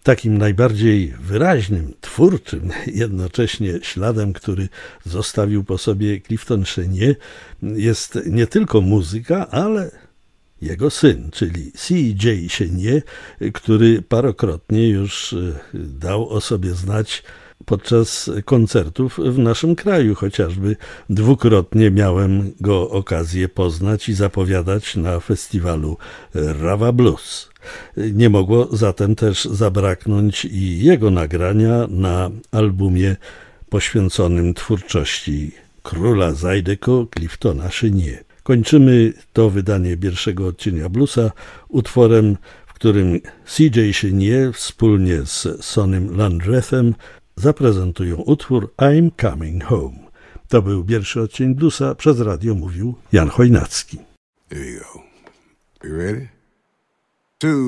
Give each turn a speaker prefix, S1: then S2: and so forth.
S1: Takim najbardziej wyraźnym, twórczym jednocześnie śladem, który zostawił po sobie Clifton Chenier, jest nie tylko muzyka, ale jego syn, czyli C.J. Chenier, który parokrotnie już dał o sobie znać podczas koncertów w naszym kraju. Chociażby dwukrotnie miałem go okazję poznać i zapowiadać na festiwalu Rawa Blues. Nie mogło zatem też zabraknąć i jego nagrania na albumie poświęconym twórczości króla Zydeco Cliftona Chenier. Kończymy to wydanie pierwszego odcienia bluesa utworem, w którym C.J. Chenier wspólnie z Sonym Landrethem zaprezentują utwór I'm Coming Home. To był pierwszy odcień bluesa, przez radio mówił Jan Chojnacki.
S2: There you go. You ready? 2